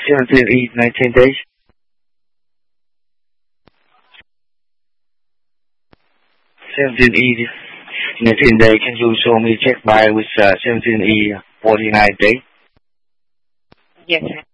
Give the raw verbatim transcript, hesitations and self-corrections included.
seventeen E, nineteen days. seventeen E, nineteen days. Can you show me check by with uh, seventeen E, forty-nine days? Yes, sir.